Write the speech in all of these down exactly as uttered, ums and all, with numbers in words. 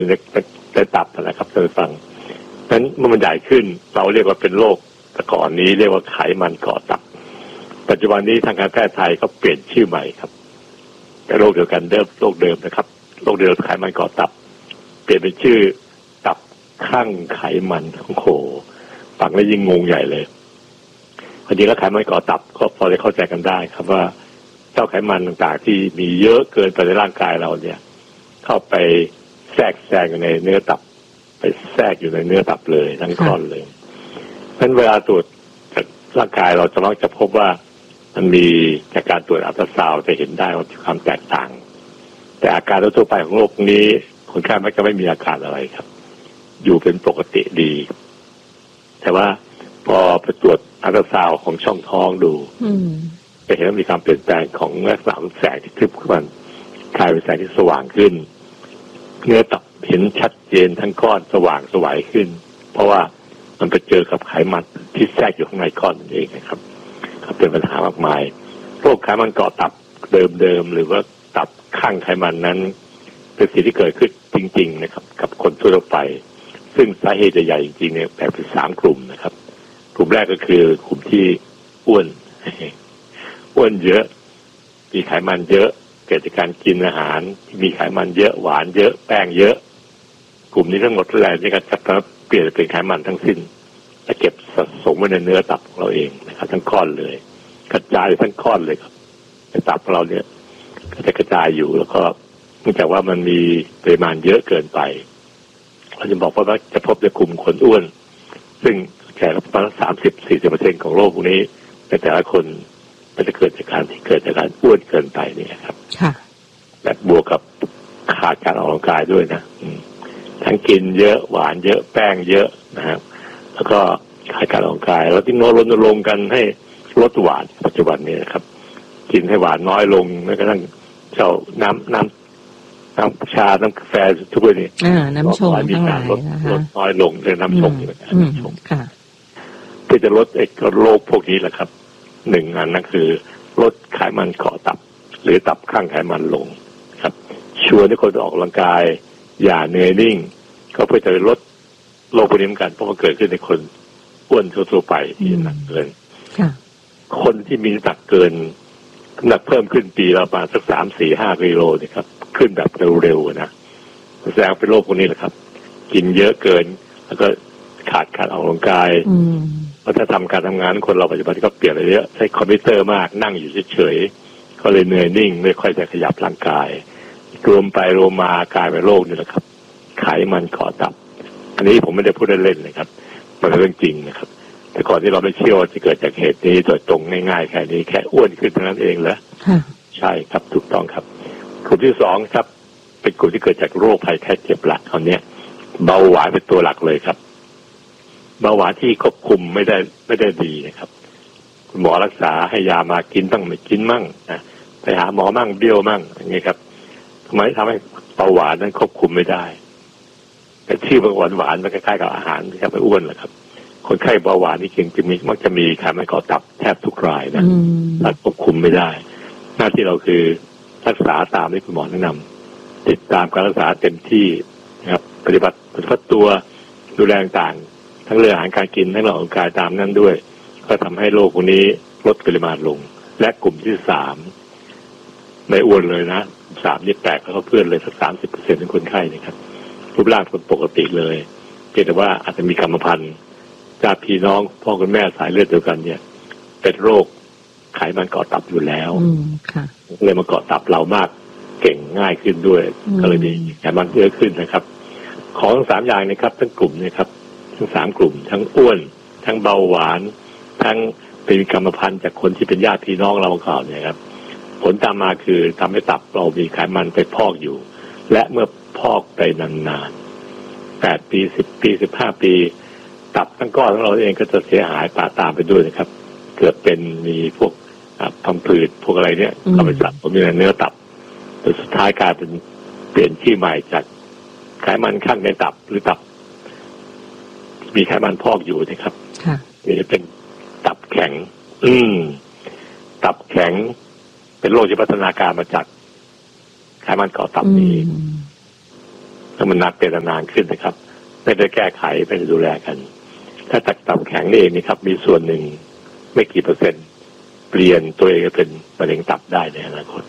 ในในตับนะครับท่านผู้ฟังนั้นเมื่อมันใหญ่ขึ้นเราเรียกว่าเป็นโรคแต่ก่อนนี้เรียกว่าไขมันเกาะตับปัจจุบันนี้ทางการแพทย์ไทยก็เปลี่ยนชื่อใหม่ครับแต่โรคเดียวกันเดิมโรคเดิมนะครับโรคเดียวไขมันเกาะตับเปลี่ยนเป็นชื่อตับข้างไขมันของโขฟังแล้วยิ่งงงใหญ่เลยจริงๆแล้วไขมันเกาะตับก็พอจะเข้าใจกันได้ครับว่าเจ้าไขมันต่างๆที่มีเยอะเกินไปในร่างกายเราเนี่ยเข้าไปแทรกแซงอยู่ในเนื้อตับไปแทรกอยู่ในเนื้อตับเลยทั้งก้อนเลยเพราะฉะนั้นเวลาตรวจจากร่างกายเราจะมักจะพบว่ามันมีจากการตรวจอัลตราซาวด์จะเห็นได้ว่ามีความแตกต่างแต่อาการทั่วไปของโรคนี้คนไข้มักจะไม่มีอาการอะไรครับอยู่เป็นปกติดีแต่ว่าพอไปตรวจอัลตราซาวด์ของช่องท้องดูจะเห็นว่ามีความเปลี่ยนแปลงของลักษณะของแสงที่ทึบขึ้นมันกลายเป็นแสงที่สว่างขึ้นเนื้อตับเห็นชัดเจนทั้งก้อนสว่างสวยขึ้นเพราะว่ามันไปเจอกับไขมันที่แทรกอยู่ข้างในก้อนนั่นเองนะครับเป็นปัญหามากมายโรคไขมันเกาะตับเดิมๆหรือว่าตับข้างไขมันนั้นเป็นสิ่งที่เกิดขึ้นจริงๆนะครับกับคนทั่วไปซึ่งสาเหตุใหญ่จริงๆเนี่ยแบ่งเป็นสามกลุ่มนะครับกลุ่มแรกก็คือกลุ่มที่อ้วนอ้วนเยอะมีไขมันเยอะเกิดจากการกินอาหารที่มีไขมันเยอะหวานเยอะแป้งเยอะกลุ่มนี้ทั้งหมดแหละนี่ก็จะเปลี่ยนเป็นไขมันทั้งสิ้นและเก็บสะสมไว้ในเนื้อตับของเราเองนะครับทั้งก้อนเลยกระจายทั้งก้อนเลยครับในตับของเราเนี่ยก็จะกระจายอยู่แล้วก็เนื่องจากว่ามันมีปริมาณเยอะเกินไปเราจะบอกว่าจะพบในกลุ่มคนอ้วนซึ่งแค่ประมาณสามสิบสี่สิบเปอร์เซ็นต์ของโรคพวกนี้ในแต่ละคนมันจะเกิดจากการที่เกิดจากการอ้วนเกินไปนี่ครับแบบบวกกับขาดการออกกำลังกายด้วยนะทั้งกินเยอะหวานเยอะแป้งเยอะนะครับแล้วก็ขาดการออกกำลังกายแล้วที่โน้ตรณรงค์กันให้ลดหวานปัจจุบันนี้นะครับกินให้หวานน้อยลงแม้กระทั่งเจ้าน้ำน้ำน้ำชาน้ำกาแฟทุกวันนี้น้ำชงทั้งหลายนะคะลดน้อยลงเลยน้ำชงน้ำชงเพื่อจะลดไอ้โรคพวกนี้แหละครับหนึ่งอันนั่นคือลดไขมันเกาะตับหรือตับข้างไขมันลงครับชวนให้คนออกกำลังกายอย่าเหนื่อยนิ่งก็เพื่อจะลดโรคพวกนี้เหมือนกันเพราะมันเกิดขึ้นในคนอ้วนทั่วๆไปที่หนักเกินคนที่มีน้ำหนักเกินน้ำหนักเพิ่มขึ้นปีละประมาณสักสามสี่ห้ากิโลนี่ครับขึ้นแบบเร็วๆนะแสดงเป็นโรคพวกนี้แหละครับกินเยอะเกินแล้วก็ขาดการออกกำลังกายเพราะถ้าทำการทำงานคนเราปัจจุบันก็เปลี่ยนอะไรเยอะใช้คอมพิวเตอร์มากนั่งอยู่เฉยๆก็เลยเหนื่อยนิ่งไม่ค่อยจะขยับร่างกายรวมไปรวมมากลายเป็นโรคนี่แหละครับไขมันเกาะตับอันนี้ผมไม่ได้พูดเล่นๆนะครับมันเป็นเรื่องจริงนะครับแต่ก่อนที่เราไม่เชื่อว่าจะเกิดจากเหตุนี้โดยตรงง่ายๆแค่นี้แค่อ้วนขึ้นเท่านั้นเองเหรอใช่ครับถูกต้องครับกลุ่มที่สองครับเป็นกลุ่มที่เกิดจากโรคภัยแค่เจ็บหลักคราวนี้เบาหวานเป็นตัวหลักเลยครับเบาหวานที่ควบคุมไม่ได้ไม่ได้ดีนะครับคุณหมอรักษาให้ยามากินบ้างไม่กินมั่งนะไปหาหมอมั่งเบี้ยวมั่งอย่างนี้ครับทำไมทำให้เบาหวานนั้นควบคุมไม่ได้แต่ชื่อเบาหวานหวานมันคล้ายๆกับอาหารนะครับไม่อ้วนหรอกครับคนไข้เบาหวานนี่จริงจะมีมักจะมีไขมันเกาะตับแทบทุกรายนะและควบคุมไม่ได้หน้าที่เราคือรักษาตามที่คุณหมอแนะนำติดตามการรักษาเต็มที่นะครับปฏิบัติปฏิบัติตัวดูแลต่างทั้งเรื่องอาหารการกินทั้งเรื่องออกกำลังกายตามนั้นด้วยก็ทำให้โรคพวกนี้ลดปริมาณลงและกลุ่มที่สามไม่อ้วนเลยนะสามนี่แปลกแล้วก็เพื่อนเลยสักสามสิบเปอร์เซ็นต์ของคนไข้นะครับรูปร่างคนปกติเลยเพียงแต่ว่าอาจจะมีกรรมพันธุ์จากพี่น้องพ่อคุณแม่สายเลือดเดียวกันเนี่ยเป็นโรคไขมันเกาะตับอยู่แล้วเลยมาเกาะตับเรามากเก่งง่ายขึ้นด้วยก็เลยมีไขมันเยอะขึ้นนะครับของสามอย่างนะครับทั้งกลุ่มเนี่ยครับทั้งสามกลุ่มทั้งอ้วนทั้งเบาหวานทั้งเป็นกรรมพันธุ์จากคนที่เป็นญาติพี่น้องเราเก่าเนี่ยครับผลตามมาคือทำให้ตับเรามีไขมันไปพอกอยู่และเมื่อพอกไปนานๆแปดปีสิบปีสิบห้าปีตับทั้งก้อนของเราเองก็จะเสียหายป่าตามไปด้วยนะครับเกิดเป็นมีพวกพังผืดพวกอะไรเนี่ยเข้าไปสะสมอยู่ในเนื้อตับจนสุดท้ายกลายเป็นเปลี่ยนชื่อใหม่จากไขมันข้างในตับหรือตับมีไขมันพอกอยู่นะครับนี่จะเป็นตับแข็งอืมตับแข็งเป็นโรคที่พัฒนาการมาจากไขมันเกาะตับนี้แล้วมันนักเป็นนานขึ้นนะครับไม่ได้แก้ไขไม่ได้ดูแลกันถ้าตับตับแข็งนี่เองนี่ครับมีส่วนหนึ่งไม่กี่เปอร์เซ็นต์เปลี่ยนตัวเองเป็นมะเร็งตับได้ในอนาคต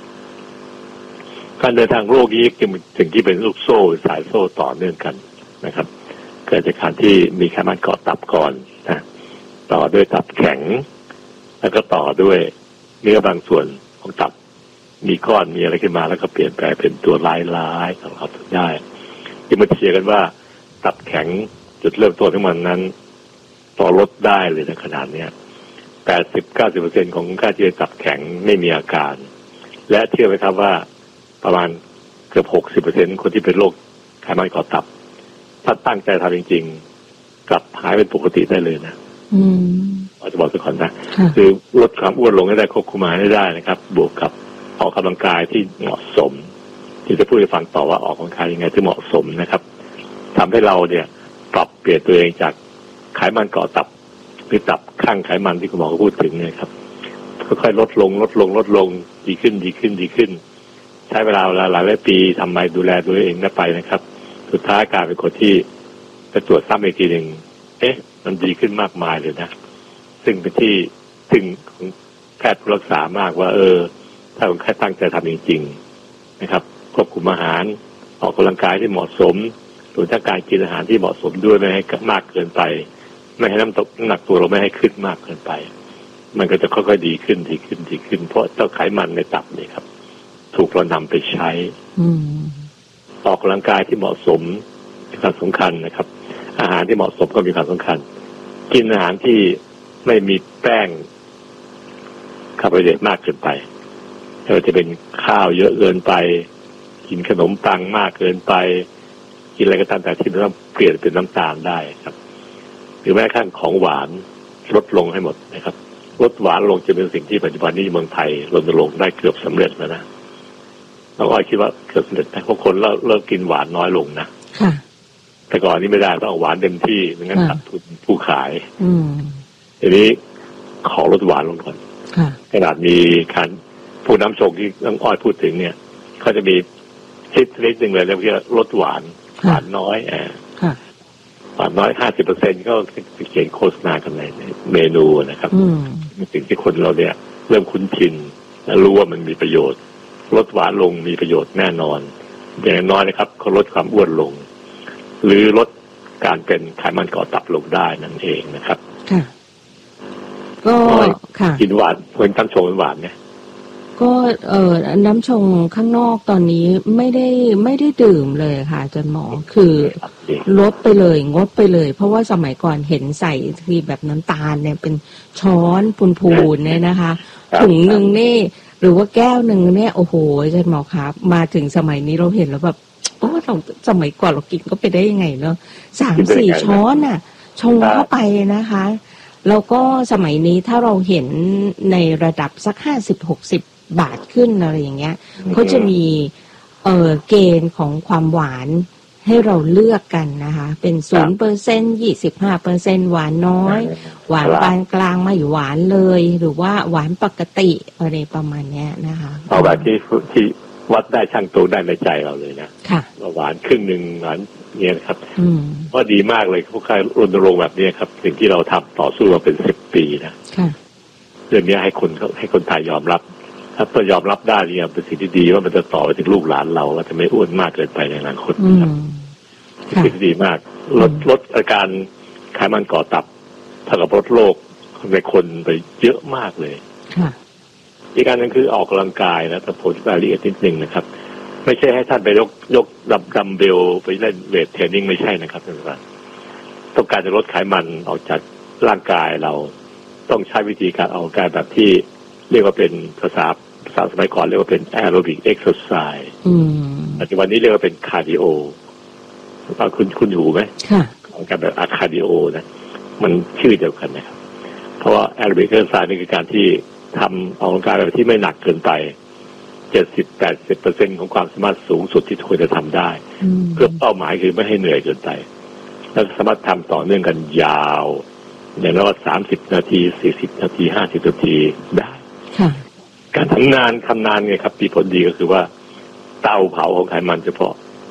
การเดินทางโรคนี้เป็นสิ่งที่เป็นลูกโซ่สายโซ่ต่อเนื่องกันนะครับเกิดจากการที่มีไขมันเกาะตับก่อนนะต่อด้วยตับแข็งแล้วก็ต่อด้วยเนื้อบางส่วนของตับมีก้อนมีอะไรขึ้นมาแล้วก็เปลี่ยนแปลงเป็นตัวร้ายๆของเราได้ที่มาเทียร์กันว่าตับแข็งจุดเริ่มต้นของมันนั้นต่อลดได้เลยในขนาดเนี้ยแปดสิบเก้าสิบเปอร์เซ็นต์ของการที่ตับแข็งไม่มีอาการและเชื่อไหมครับว่าประมาณเกือบหกสิบเปอร์เซ็นต์คนที่เป็นโรคไขมันเกาะตับถ้าตั้งใจทำจริงๆกลับหายเป็นปกติได้เลยนะอืมอาจจะบอกสักคนนะคือลดความอ้วนลงให้ได้ควบคุมอาหารได้นะครับบวกกับออกกำลังกายที่เหมาะสมที่จะพูดให้ฟังต่อว่าออกกำลังกายยังไงที่เหมาะสมนะครับทำให้เราเนี่ยปรับเปลี่ยนตัวเองจากไขมันเกาะตับหรือตับข้างไขมันที่คุณหมอพูดถึงเนี่ยครับค่อยๆลดลงลดลงลดลงดีขึ้นดีขึ้นดีขึ้นใช้เวลาหลายหลายปีทำไปดูแลตัวเองได้ไปนะครับสุดท้ายกลายเป็นคนที่จะตรวจซ้ำอีกทีหนึ่งเอ๊ะมันดีขึ้นมากมายเลยนะซึ่งเป็นที่ถึงของแพทย์ผู้รักษามากว่าเออถ้าคนไข้ตั้งใจทำจริงๆนะครับควบคุมอาหารออกกำลังกายที่เหมาะสมรวมทั้งการกินอาหารที่เหมาะสมด้วยไม่ให้มากเกินไปไม่ให้น้ำตกน้ำหนักตัวเราไม่ให้ขึ้นมากเกินไปมันก็จะค่อยๆดีขึ้นดีขึ้นดีขึ้นเพราะเจ้าไขมันในตับนี่ครับถูกเรานำไปใช้ออกกำลังกายที่เหมาะสมมีความสำคัญนะครับอาหารที่เหมาะสมก็มีความสำคัญกินอาหารที่ไม่มีแป้งคาร์โบไฮเดรตมากเกินไปไม่ว่าจะเป็นข้าวเยอะเกินไปกินขนมปังมากเกินไปกินอะไรก็ตามแต่ที่ต้องเปลี่ยนเป็นน้ำตาลได้ครับหรือแม้กระทั่งของหวานลดลงให้หมดนะครับลดหวานลงจะเป็นสิ่งที่ปัจจุบันนี้เมืองไทยรณรงค์ได้เกือบสำเร็จแล้วนะเราอ้อยคิดว่าเกือบสำเร็จแต่บางคนเริ่มเริ่มกินหวานน้อยลงนะแต่ก่อนนี้ไม่ได้ต้องหวานเต็มที่ไม่งั้นขาดทุนผู้ขายทีนี้ขอลดหวานลงก่อนขนาดมีการผู้น้ำชงที่น้องอ้อยพูดถึงเนี่ยเขาจะมีชิดนิดหนึ่งเลยแล้วเพื่อลดหวานหวานน้อยอ่าหวานน้อยห้าสิบเปอร์เซ็นต์ก็เขียนโฆษณากันในเมนูนะครับเป็นสิ่งที่คนเราเนี่ยเริ่มคุ้นชินและรู้ว่ามันมีประโยชน์ลดหวานลงมีประโยชน์แน่นอนอย่างน้อยนะครับเขาลดความอ้วนลงหรือลดการเป็นไขมันเกาะตับลงได้นั่นเองนะครับก็ค่ะกินหวานคนน้ำชงหวานเนี่ยก็เอ่อน้ำชงข้างนอกตอนนี้ไม่ได้ไม่ได้ดื่มเลยค่ะอาจารย์หมอคือลดไปเลยงดไปเลยเพราะว่าสมัยก่อนเห็นใส่ที่แบบน้ำตาลเนี่ยเป็นช้อนพูนๆเนี่ยนะคะถุงหนึ่งนี่หรือว่าแก้วหนึ่งเนี่ยโอ้โหอาจารย์หมอครับมาถึงสมัยนี้เราเห็นแล้วแบบโอ้เราสมัยก่อนเรากินก็ไปได้ยังไงเนาะสามสี่ช้อนน่ะชงเข้าไปนะคะแล้วก็สมัยนี้ถ้าเราเห็นในระดับสักห้าสิบหกสิบบาทขึ้นอะไรอย่างเงี้ยเขาจะมีเอ่อเกณฑ์ของความหวานให้เราเลือกกันนะคะเป็นศูนย์เปอร์เซ็นต์ยี่สิบห้าเปอร์เซ็นต์หวานน้อยหวานปานกลางไม่หวานเลยหรือว่าหวานปกติอะไรประมาณเนี้ยนะคะเอาแบบที่ที่วัดได้ช่างตัวได้ในใจเราเลยนะค่ะหวานครึ่งหนึ่งหวานเนี่ยครับก็ดีมากเลยพวกใครรณรงค์แบบนี้ครับสิ่งที่เราทำต่อสู้มาเป็นสิบปีนะเรื่องนี้ให้คนให้คนไทยยอมรับถ้าเรายอมรับได้เนี่ยเป็นสิ่งที่ดีว่ามันจะต่อไปถึงลูกหลานเราว่าจะไม่อ้วนมากเกินไปในอนาคตครับสิ่งที่ดีมากลดลดอาการไขมันก่อตับเท่ากับลดโรคในคนไปเยอะมากเลยอีกการนึงคือออกกำลังกายนะแต่ผมจะรายละเอียดนิดนึงนะครับไม่ใช่ให้ท่านไปยกยกดัมดัมเบลไปเล่นเวทเทรนนิ่งไม่ใช่นะครับท่านผู้ชมต้องการจะลดไขมันออกจากร่างกายเราต้องใช้วิธีการออกกำลังกายแบบที่เรียกว่าเป็นภาษาภาษาสมัยก่อนเรียกว่าเป็นแอโรบิกเอ็กซ์ไซส์ปัจจุบันนี้เรียกว่าเป็นคาร์ดิโอคุณคุณอยู่ไหมค่ะออกกำลังกายแบบอะคาร์ดิโอนะมันชื่อเดียวกันนะครับเพราะว่าแอโรบิกเอ็กซ์ไซส์นี่คือการที่ทำออกกำลังกายแบบที่ไม่หนักเกินไปเจ็ดสิบแปดสิบเปอร์เซ็นต์ของความสามารถสูงสุดที่ควรจะทำได้เพื่อเป้าหมายคือไม่ให้เหนื่อยเกินไปแล้วสามารถทำต่อเนื่องกันยาวอย่างน้อยสามสิบนาทีสี่สิบนาทีห้าสิบนาทีได้การทำงานทำนานไงครับมีผลดีก็คือว่าเตาเผาของไขมันเฉพาะ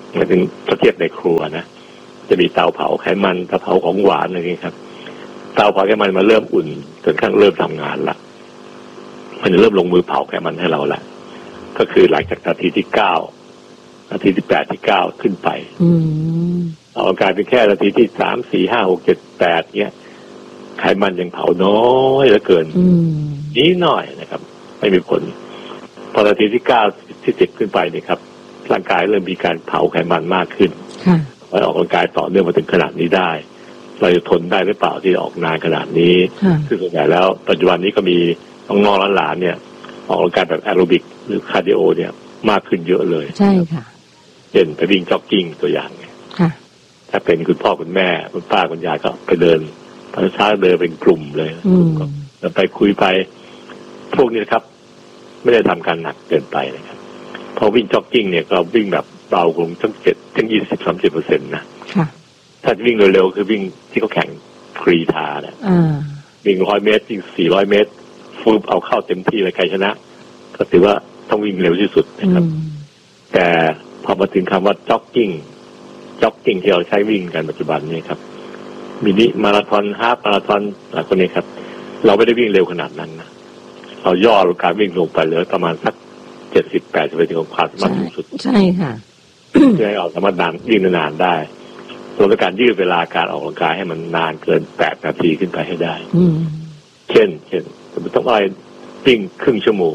หมายถึงถ้าเทียบในครัวนะจะมีเตาเผาไขมันเตาเผาของหวานอะไรอย่างนี้ครับเตาเผาไขมันมันเริ่มอุ่นจนข้างเริ่มทำงานละมันจะเริ่มลงมือเผาไขมันให้เราละก็คือหลังจากนาทีที่เก้านาทีที่แปดที่เก้าขึ้นไปเอาอาการเป็นแค่นาทีที่สามสี่ห้าหกเจ็ดแปดเนี้ยไขมันยังเผาน้อยเหลือเกินนิดหน่อยนะครับไม่มีผลพอนาทีที่เก้าที่สิบขึ้นไปนี่ครับร่างกายเริ่มมีการเผาไขมันมากขึ้นไปออกกำลังกายต่อเนื่องมาถึงขนาดนี้ได้เราจะทนได้หรือเปล่าที่จะออกนานขนาดนี้ซึ่งส่วนใหญ่แล้วปัจจุบันนี้ก็มีน้องๆหลานๆเนี่ยออกกำลังกายแบบแอโรบิกหรือคาร์ดิโอเนี่ยมากขึ้นเยอะเลยใช่ค่ะเช่นไปวิ่งจ็อกกิ้งตัวอย่างเนี่ยถ้าเป็นคุณพ่อคุณแม่คุณป้าคุณยายก็ไปเดินตอนเช้าเดินเป็นกลุ่มเลยแล้วไปคุยไปพวกนี้ครับไม่ได้ทำการหนักเกินไปนะครับพอวิ่งจ็อกกิ้งเนี่ยก็วิ่งแบบเบาลงตั้งเจ็ดถึงยี่สิบสามสิบเปอร์เซ็นต์นะถ้าวิ่งเร็วๆคือวิ่งที่เขาแข่งกรีธาเนี่ยวิ่งร้อยเมตรวิ่งสี่ร้อยเมตรฟูบเอาเข้าเต็มที่เลยใครชนะก็ถือว่าต้องวิ่งเร็วที่สุดนะครับแต่พอมาถึงคำว่าจ็อกกิ้งจ็อกกิ้งที่เราใช้วิ่งกันปัจจุบันนี้ครับมินิมาราธอนฮาล์ฟมาราธอนอะไรพวกนี้ครับเราไม่ได้วิ่งเร็วขนาดนั้นนะเราย่อการวิ่งลงไปเหลือประมาณสักเจ็ดสิบแปดสิบเปอร์เซ็นต์ของความสามารถสูงสุดใช่ค่ะเพื่อให้เราสามารถนานวิ่งนานได้เราต้องการยืดเวลาการออกกำลังกายให้มันนานเกินแปดนาทีขึ้นไปให้ได้เช่นเช่นสมมติต้องไปวิ่งครึ่งชั่วโมง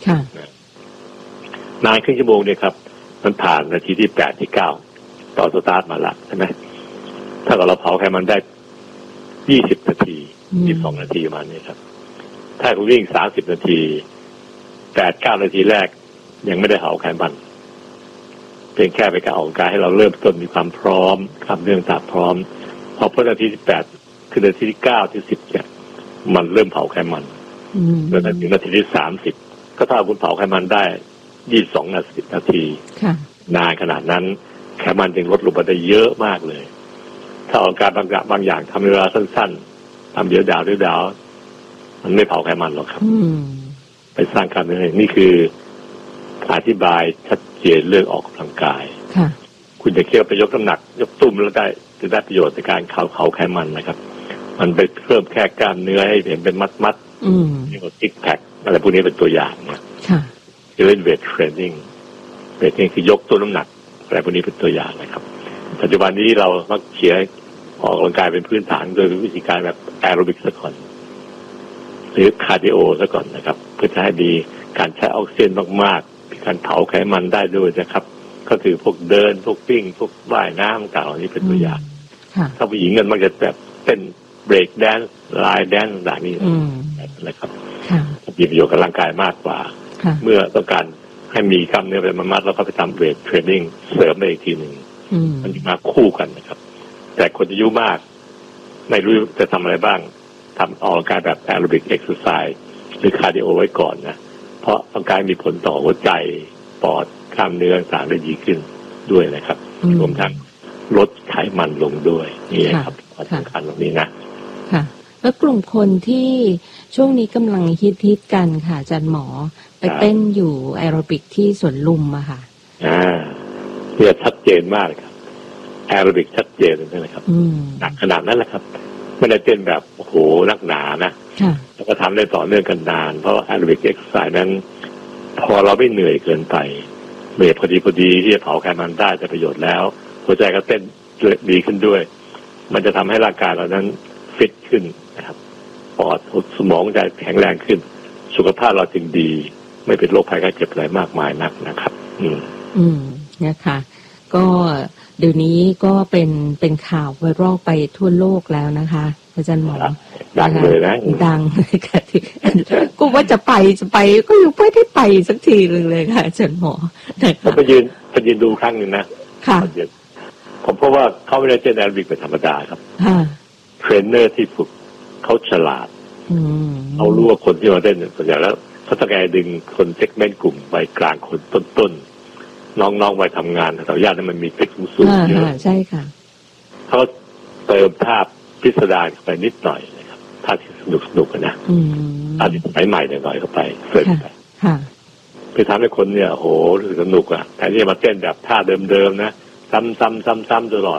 นานครึ่งชั่วโมงเนี่ยครับมันผ่านนาทีที่แปดที่เก้าต่อสตาร์ทมาละใช่ไหมถ้าเราเผาไขมันได้ยี่สิบนาทียี่สิบสองนาทีประมาณนี้ครับถ้าคุณวิ่งสามสิบนาทีแปดเก้านาทีแรกยังไม่ได้เผาไขมันเพียงแค่ไปการออกกำลังกายให้เราเริ่มต้นมีความพร้อมทำเรื่องต่างพร้อมพอพ้นนาทีที่แปดคือนาทีที่เก้าที่สิบเนี่ยมันเริ่มเผาไขมันแล้วถึงนาทีที่สามสิบก็ถ้าคุณเผาไขมันได้ยี่สิบสองนาทีนาทีนานขนาดนั้นไขมันจึงลดลงไปได้เยอะมากเลยถ้าออกกำลังกายบางอย่างบางอย่างทำเวลาสั้นๆทำเดี๋ยวดาวเดี๋ยวดาวมันไม่เผาไขมันหรอกครับไปสร้างกล้ามเนื้อนี่คืออธิบายชัดเจนเรื่องออกกำลังกายคุณจะเคี่ยวไปยกน้ำหนักยกตุ้มแล้วได้จะได้ประโยชน์ในการเผาเผาไขมันนะครับมันไปเพิ่มแค่กล้ามเนื้อให้เห็นเป็นมัดมัดนี่ก็ซิกแพคอะไรพวกนี้เป็นตัวอย่างเนี่ยจะเล่นเวทเทรนนิ่งเวทเทรนนิ่งคือยกตัวน้ำหนักอะไรพวกนี้เป็นตัวอย่างนะครับปัจจุบันนี้เรามักเขียนออกกำลังกายเป็นพื้นฐานโดยวิธีการแบบแอโรบิกซะก่อนหรือคาร์ดิโอซะก่อนนะครับเพื่อจะให้ดีการใช้ออกซิเจนมากๆมีการเผาไขมันได้ด้วยนะครับก็คือพวกเดินพวกวิ่งพวกว่ายน้ำต่างๆเหล่านี้เป็นตัวอย่างถ้าผู้หญิงกันมักจะแบบเต้นเบรกแดนซ์ไลน์แดนซ์ต่างๆนี้นะครับมีประโยชน์กับร่างกายมากกว่าเมื่อต้องการให้มีกล้ามเนื้อเป็นมัดแล้วก็ไปทำเวทเทรนนิ่งเสริมได้อีกทีหนึ่งมันจะมาคู่กันนะครับแต่คนอายุมากไม่รู้จะทำอะไรบ้างทำออกกำลังกายแบบแอโรบิกเอ็กซ์ไซส์หรือคาร์ดิโอไว้ก่อนนะเพราะร่างกายมีผลต่อหัวใจปอดกล้ามเนื้อต่างได้ดีขึ้นด้วยนะครับรวมทั้งลดไขมันลงด้วยนี่ครับสำคัญตรงนี้นะค่ะแล้วกลุ่มคนที่ช่วงนี้กำลังฮิตฮิตกันค่ะอาจารย์หมอไปเต้นอยู่แอโรบิกที่สวนลุมอะค่ะอ่าเนี่ยชัดเจนมากครับแอโรบิกชัดเจนเลยนะครับหนักขนาดนั้นแหละครับไม่ได้เต้นแบบโอ้โหนักหนานะแล้วก็ทำได้ต่อเนื่องกันนานเพราะแอโรบิกเอ็กซ์ไซส์นั้นพอเราไม่เหนื่อยเกินไปเหนื่อยพอดีพอดีที่จะเผาไขมันได้จะประโยชน์แล้วหัวใจก็เต้นดีขึ้นด้วยมันจะทำให้ร่างกายเรานั้นฟิตขึ้นนะครับปอดสมองใจแข็งแรงขึ้นสุขภาพเราจึงดีไม่เป็นโรคภัยไข้เจ็บอะไรมากมายนักนะครับอืมอืมนะคะก็เดี๋ยวนี้ก็เป็นเป็นข่าวไวรัลไปทั่วโลกแล้วนะคะอาจารย์หมอดังเลยนะดังเลยค่ะที่ก็ว่าจะไปจะไปก็ยังไม่ได้ไปสักทีนึงเลยค่ะอาจารย์หมอผมไปยืนไปยืนดูครั้งนึงนะค่ะผมเพราะว่าเขาไม่ได้เต้นแอโรบิกเป็นธรรมดาครับเทรนเนอร์ที่ฝึกเขาฉลาดเขารู้ว่าคนที่มาเต้นส่วนใหญ่แล้วเขาต้องการดึงคนเซกเมนต์กลุ่มวัยกลางคนต้นๆน้องๆวัยทำงานแต่ญาตินั้นมันมีเทคนิคสูงเยอะใช่ค่ะเขาเติมภาพพิสดารเข้าไปนิดหน่อยนะครับท่าที่สนุกสนุกนะท่าที่สมัยใหม่หน่อยเข้าไปเสริมไปไปทำให้คนเนี่ยโหรู้สึกสนุกอ่ะแต่ที่มาเต้นแบบท่าเดิมๆนะซ้ำซ้ำซ้ำซ้ำตลอด